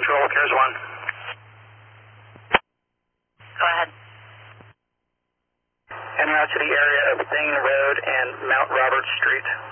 Control, CARES 1. Go ahead. En route to the area of Thane Road and Mount Roberts Street.